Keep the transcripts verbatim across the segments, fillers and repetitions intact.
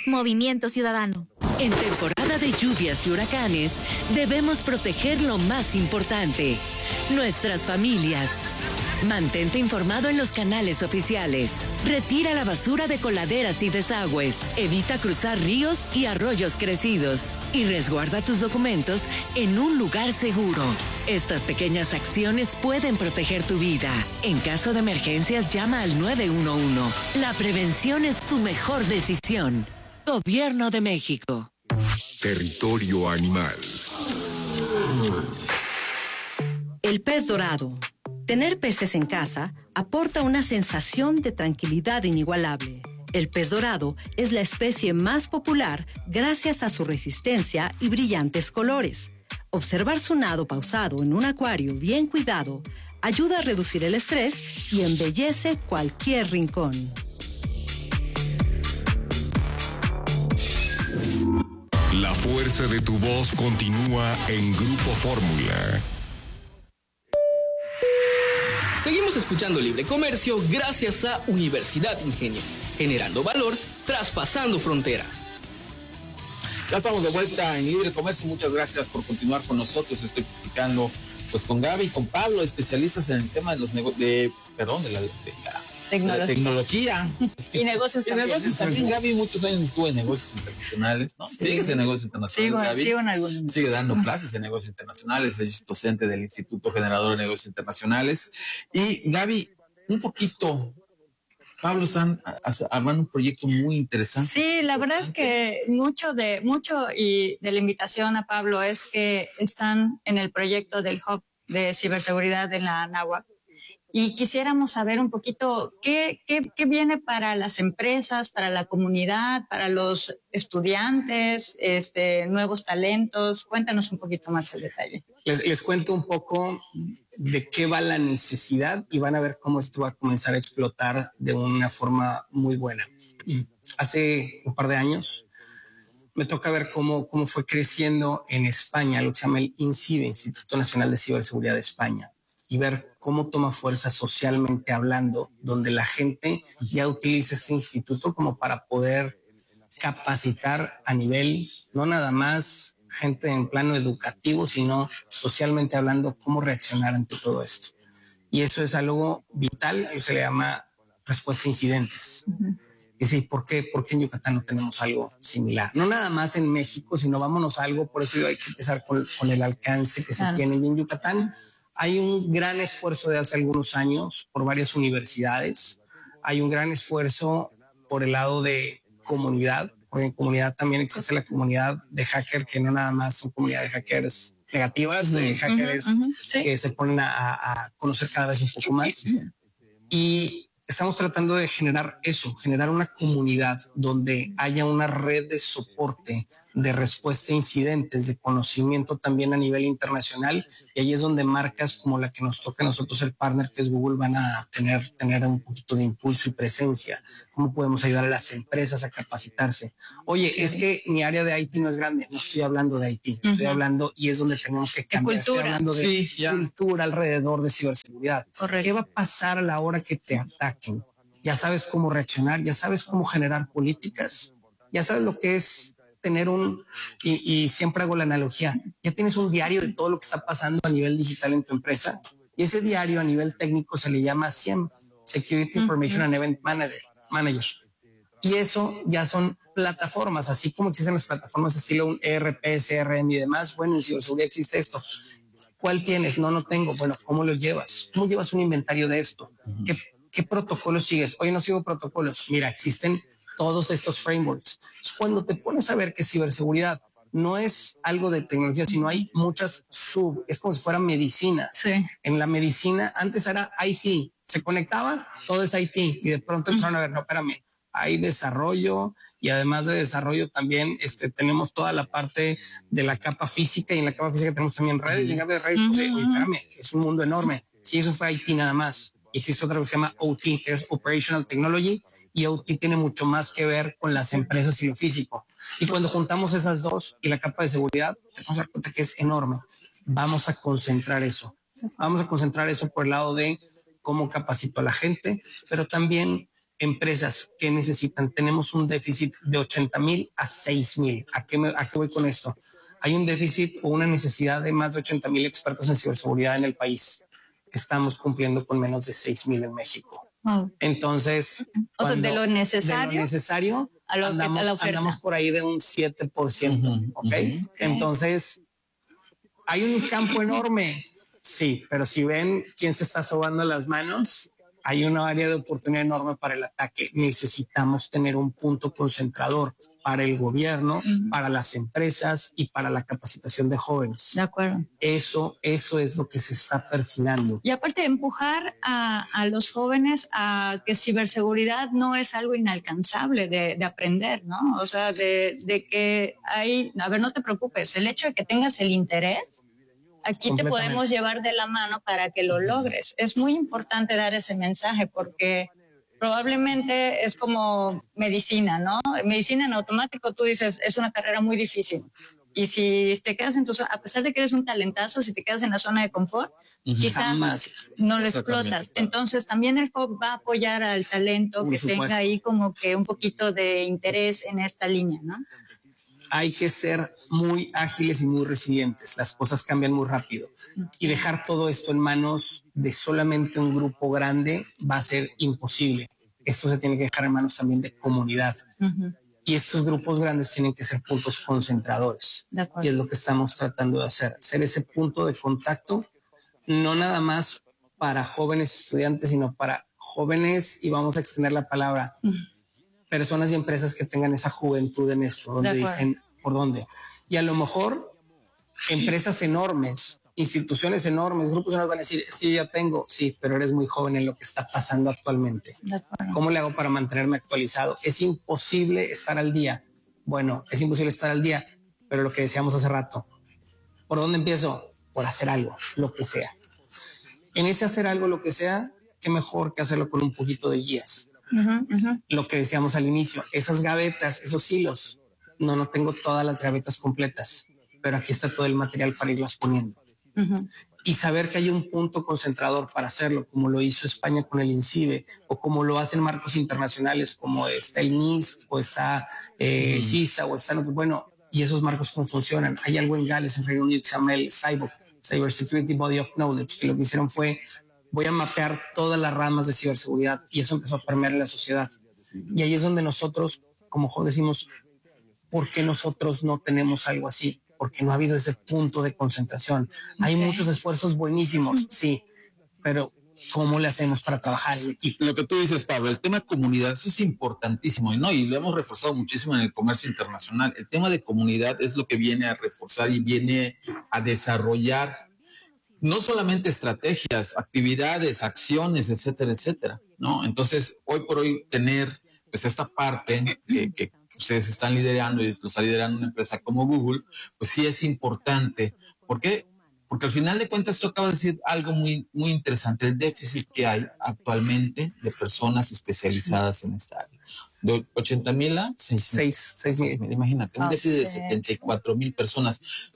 Movimiento Ciudadano. En temporada de lluvias y huracanes, debemos proteger lo más importante, nuestras familias. Mantente informado en los canales oficiales. Retira la basura de coladeras y desagües. Evita cruzar ríos y arroyos crecidos. Y resguarda tus documentos en un lugar seguro. Estas pequeñas acciones pueden proteger tu vida. En caso de emergencias, llama al nueve uno uno. La prevención es tu mejor decisión. Gobierno de México. Territorio animal. El pez dorado. Tener peces en casa aporta una sensación de tranquilidad inigualable. El pez dorado es la especie más popular gracias a su resistencia y brillantes colores. Observar su nado pausado en un acuario bien cuidado ayuda a reducir el estrés y embellece cualquier rincón. La fuerza de tu voz continúa en Grupo Fórmula. Seguimos escuchando Libre Comercio gracias a Universidad Ingenio, generando valor, traspasando fronteras. Ya estamos de vuelta en Libre Comercio. Muchas gracias por continuar con nosotros. Estoy platicando pues con Gaby y con Pablo, especialistas en el tema de los negocios, de, perdón, de la, de la tecnología. La tecnología. Y negocios y también. negocios también. Gaby muchos años estuvo en negocios internacionales, ¿no? Sí. Sigues en negocios internacionales, Sigo, Gaby. sigo en algunos. Sigue dando clases en negocios internacionales, es docente del Instituto Generador de Negocios Internacionales. Y Gaby, un poquito, Pablo, están armando un proyecto muy interesante. Sí, la verdad es que mucho de, mucho y de la invitación a Pablo es que están en el proyecto del Hub de ciberseguridad en la Anáhuac. Y quisiéramos saber un poquito qué, qué, qué viene para las empresas, para la comunidad, para los estudiantes, este, nuevos talentos. Cuéntanos un poquito más el detalle. Les, les cuento un poco de qué va la necesidad y van a ver cómo esto va a comenzar a explotar de una forma muy buena. Hace un par de años me toca ver cómo, cómo fue creciendo en España lo que se llama el INCIBE, Instituto Nacional de Ciberseguridad de España, y ver cómo toma fuerza socialmente hablando, donde la gente ya utiliza este instituto como para poder capacitar a nivel, no nada más gente en plano educativo, sino socialmente hablando, cómo reaccionar ante todo esto. Y eso es algo vital, eso se le llama respuesta a incidentes. Uh-huh. Dice, ¿y por qué? ¿Por qué en Yucatán no tenemos algo similar? No nada más en México, sino vámonos a algo, por eso hay que empezar con, con el alcance que claro. se tiene. Y en Yucatán hay un gran esfuerzo de hace algunos años por varias universidades. Hay un gran esfuerzo por el lado de comunidad, porque en comunidad también existe la comunidad de hacker, que no nada más son comunidad de hackers negativas, de hackers uh-huh, uh-huh, sí. que se ponen a, a conocer cada vez un poco más. Y estamos tratando de generar eso, generar una comunidad donde haya una red de soporte, de respuesta a incidentes, de conocimiento también a nivel internacional, y ahí es donde marcas como la que nos toca a nosotros, el partner que es Google, van a tener, tener un poquito de impulso y presencia. ¿Cómo podemos ayudar a las empresas a capacitarse? Oye, es que mi área de I T no es grande, no estoy hablando de I T, estoy uh-huh. hablando, y es donde tenemos que cambiar, estoy hablando de sí, cultura alrededor de ciberseguridad. Correcto. ¿Qué va a pasar a la hora que te ataquen? Ya sabes cómo reaccionar, ya sabes cómo generar políticas, ya sabes lo que es tener un, y, y siempre hago la analogía, ya tienes un diario de todo lo que está pasando a nivel digital en tu empresa, y ese diario a nivel técnico se le llama S I E M, Security Information uh-huh. and Event Manager, Manager. Y eso ya son plataformas, así como existen las plataformas estilo un E R P, C R M y demás. Bueno, en ciberseguridad existe esto. ¿Cuál tienes? No, no tengo. Bueno, ¿cómo lo llevas? ¿Cómo llevas un inventario de esto? Uh-huh. ¿Qué, qué protocolos sigues? Oye, no sigo protocolos. Mira, existen todos estos frameworks. Cuando te pones a ver que ciberseguridad no es algo de tecnología, sino hay muchas sub, es como si fuera medicina. Sí. En la medicina antes era I T, se conectaba, todo es I T, y de pronto empezaron a ver, no, espérame, hay desarrollo, y además de desarrollo también este, tenemos toda la parte de la capa física, y en la capa física tenemos también redes, y en la de redes, pues, oye, espérame, es un mundo enorme. Si eso fue I T nada más. Existe otra que se llama O T, que es Operational Technology, y O T tiene mucho más que ver con las empresas y lo físico. Y cuando juntamos esas dos y la capa de seguridad, te vas a dar cuenta que es enorme. Vamos a concentrar eso. Vamos a concentrar eso por el lado de cómo capacito a la gente, pero también empresas que necesitan, tenemos un déficit de ochenta mil a seis mil. ¿A qué, me, ¿A qué voy con esto? Hay un déficit o una necesidad de más de ochenta mil expertos en ciberseguridad en el país. Estamos cumpliendo con menos de seis mil en México. Wow. Entonces, o sea, de lo necesario, de lo necesario a lo andamos, que, a la andamos por ahí de un siete por ciento. Uh-huh, ¿okay? Uh-huh. Entonces, hay un campo enorme. Sí, pero si ven quién se está sobando las manos, hay una área de oportunidad enorme para el ataque. Necesitamos tener un punto concentrador para el gobierno, uh-huh. para las empresas y para la capacitación de jóvenes. De acuerdo. Eso, eso es lo que se está perfilando. Y aparte de empujar a, a los jóvenes a que ciberseguridad no es algo inalcanzable de, de aprender, ¿no? O sea, de, de que hay, a ver, no te preocupes, el hecho de que tengas el interés, aquí te podemos llevar de la mano para que lo logres. Es muy importante dar ese mensaje porque probablemente es como medicina, ¿no? Medicina en automático, tú dices, es una carrera muy difícil. Y si te quedas en tu zona, a pesar de que eres un talentazo, si te quedas en la zona de confort, uh-huh. quizá más no lo explotas. Entonces también el H O C va a apoyar al talento que tenga ahí como que un poquito de interés en esta línea, ¿no? Hay que ser muy ágiles y muy resilientes. Las cosas cambian muy rápido. Y dejar todo esto en manos de solamente un grupo grande va a ser imposible. Esto se tiene que dejar en manos también de comunidad. Uh-huh. Y estos grupos grandes tienen que ser puntos concentradores. Y es lo que estamos tratando de hacer. Ser ese punto de contacto, no nada más para jóvenes estudiantes, sino para jóvenes, y vamos a extender la palabra, uh-huh. personas y empresas que tengan esa juventud en esto, donde dicen, ¿por dónde? Y a lo mejor empresas enormes, instituciones enormes, grupos enormes van a decir, es que yo ya tengo, sí, pero eres muy joven en lo que está pasando actualmente. ¿Cómo le hago para mantenerme actualizado? Es imposible estar al día. Bueno, es imposible estar al día, pero lo que decíamos hace rato, ¿por dónde empiezo? Por hacer algo, lo que sea. En ese hacer algo, lo que sea, qué mejor que hacerlo con un poquito de guías. Uh-huh, uh-huh. Lo que decíamos al inicio, esas gavetas, esos hilos, no, no tengo todas las gavetas completas, pero aquí está todo el material para irlas poniendo. Uh-huh. Y saber que hay un punto concentrador para hacerlo, como lo hizo España con el INCIBE, o como lo hacen marcos internacionales, como está el NIST, o está eh, uh-huh. CISA, o están otros. Bueno, y esos marcos cómo funcionan. Hay algo en Gales, en Reino Unido, que se llama el C I B O C, Cyber Security Body of Knowledge, que lo que hicieron fue voy a mapear todas las ramas de ciberseguridad, y eso empezó a permear en la sociedad. Y ahí es donde nosotros, como jóvenes, decimos, ¿por qué nosotros no tenemos algo así? Porque no ha habido ese punto de concentración. Okay. Hay muchos esfuerzos buenísimos, sí, pero ¿cómo le hacemos para trabajar en equipo? Lo que tú dices, Pablo, el tema comunidad, eso es importantísimo, ¿no? Y lo hemos reforzado muchísimo en el comercio internacional. El tema de comunidad es lo que viene a reforzar y viene a desarrollar no solamente estrategias, actividades, acciones, etcétera, etcétera, ¿no? Entonces, hoy por hoy tener pues esta parte que, que ustedes están liderando y lo está liderando una empresa como Google, pues sí es importante. ¿Por qué? Porque al final de cuentas tú acabas de decir algo muy, muy interesante, el déficit que hay actualmente de personas especializadas en esta área. De ochenta mil a seis mil. Imagínate, un déficit de setenta y cuatro mil personas.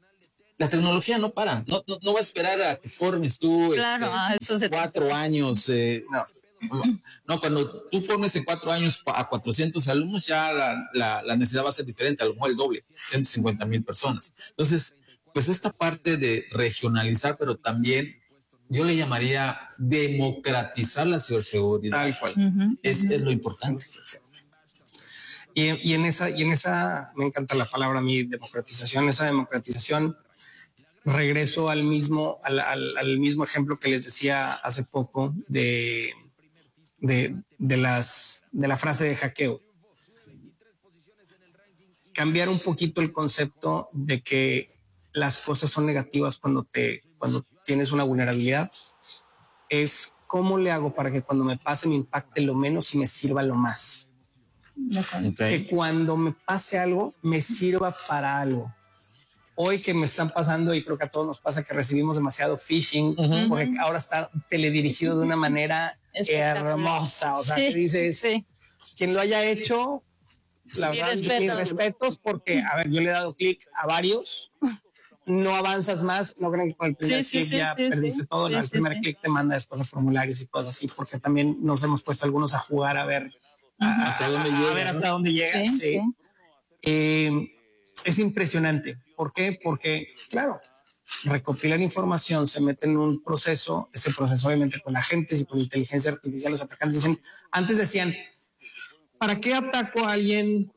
La tecnología no para, no, no, no va a esperar a que formes tú claro, este, cuatro años. Eh, no, no, cuando tú formes en cuatro años a cuatrocientos alumnos, ya la, la, la necesidad va a ser diferente, a lo mejor el doble, ciento cincuenta mil personas. Entonces, pues esta parte de regionalizar, pero también yo le llamaría democratizar la ciberseguridad. Tal cual. Uh-huh, es, uh-huh. es lo importante. Y, y, en esa, y en esa, me encanta la palabra a mí, democratización, esa democratización. Regreso al mismo, al, al, al mismo ejemplo que les decía hace poco de, de, de, las, de la frase de hackeo. Cambiar un poquito el concepto de que las cosas son negativas cuando, te, cuando tienes una vulnerabilidad. Es cómo le hago para que cuando me pase me impacte lo menos y me sirva lo más. Okay. Que cuando me pase algo me sirva para algo. Hoy que me están pasando, y creo que a todos nos pasa que recibimos demasiado phishing, uh-huh. porque ahora está teledirigido de una manera hermosa. O sea, sí, que dices, sí. quien lo haya hecho, la verdad, mis respetos, porque, a ver, yo le he dado clic a varios no avanzas más, no creen que con el primer Sí, sí, clic sí, ya sí, perdiste sí, todo, sí, no, el sí, primer sí. clic te manda después a formularios y cosas así, porque también nos hemos puesto algunos a jugar a ver a, hasta dónde a- llega, a ver ¿no? hasta dónde llega. Sí, Sí. sí. Eh, es impresionante. ¿Por qué? Porque, claro, recopilan información, se meten en un proceso, ese proceso obviamente con agentes y con inteligencia artificial, los atacantes dicen, antes decían, ¿para qué ataco a alguien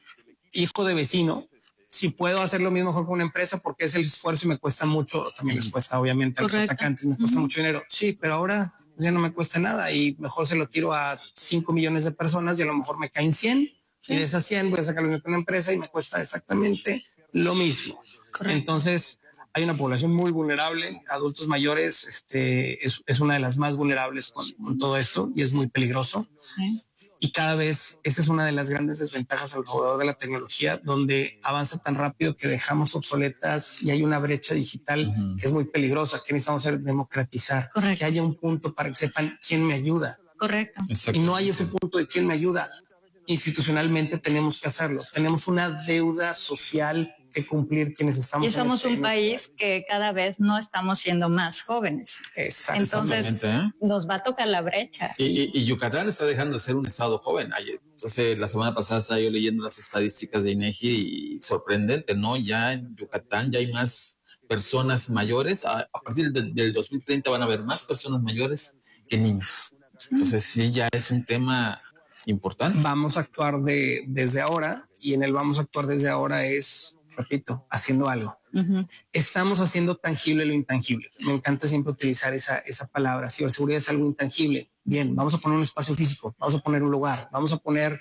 hijo de vecino si puedo hacer lo mismo mejor con una empresa? Porque es el esfuerzo y me cuesta mucho, también les cuesta obviamente a los Correcto. atacantes, me cuesta mucho dinero. Sí, pero ahora ya no me cuesta nada y mejor se lo tiro a cinco millones de personas y a lo mejor me caen cien y de esas cien voy a sacar una empresa y me cuesta exactamente lo mismo. Correcto. Entonces hay una población muy vulnerable, adultos mayores, este es, es una de las más vulnerables con, con todo esto y es muy peligroso. Sí. Y cada vez esa es una de las grandes desventajas alrededor de la tecnología, donde avanza tan rápido que dejamos obsoletas y hay una brecha digital uh-huh. que es muy peligrosa, que necesitamos hacer democratizar, Correcto. que haya un punto para que sepan quién me ayuda. Correcto. Y no hay ese punto de quién me ayuda. Institucionalmente tenemos que hacerlo. Tenemos una deuda social que cumplir quienes estamos. Y somos en este, un país este... que cada vez no estamos siendo más jóvenes. Entonces ¿eh? nos va a tocar la brecha. Y, y, y Yucatán está dejando de ser un estado joven. Entonces la semana pasada estaba yo leyendo las estadísticas de INEGI y sorprendente, ¿no? Ya en Yucatán ya hay más personas mayores. A, a partir de, del dos mil treinta van a haber más personas mayores que niños. Entonces sí, ya es un tema importante. Vamos a actuar de, desde ahora y en el vamos a actuar desde ahora es... repito, haciendo algo. Uh-huh. Estamos haciendo tangible lo intangible. Me encanta siempre utilizar esa, esa palabra. Ciberseguridad es algo intangible. Bien, vamos a poner un espacio físico, vamos a poner un lugar, vamos a poner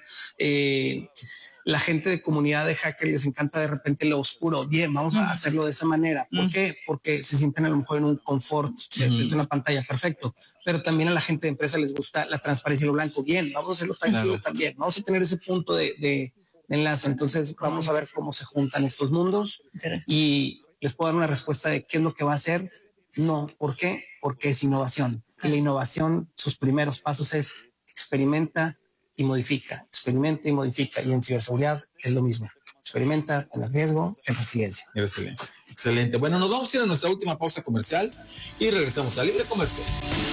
eh, la gente de comunidad de hackers les encanta de repente lo oscuro. Bien, vamos uh-huh. a hacerlo de esa manera. ¿Por uh-huh. qué? Porque se sienten a lo mejor en un confort de, uh-huh. de una pantalla. Perfecto. Pero también a la gente de empresa les gusta la transparencia y lo blanco. Bien, vamos a hacerlo tangible claro. también. Vamos a tener ese punto de, de enlace. Entonces vamos a ver cómo se juntan estos mundos y les puedo dar una respuesta de qué es lo que va a hacer. No, ¿por qué? Porque es innovación. Y la innovación, sus primeros pasos es experimenta y modifica, experimenta y modifica. Y en ciberseguridad es lo mismo. Experimenta, ten riesgo, ten resiliencia. Y resiliencia. Excelente. Bueno, nos vamos a ir a nuestra última pausa comercial y regresamos a Libre Comercio.